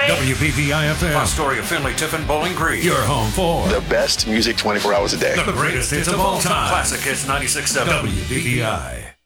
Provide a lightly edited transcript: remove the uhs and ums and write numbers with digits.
WBVI FM. Astoria, Finley, Tiffin, Bowling Green. Your home for the best music 24 hours a day. the greatest hits of all time. Classic Hits 96.7. WBVI.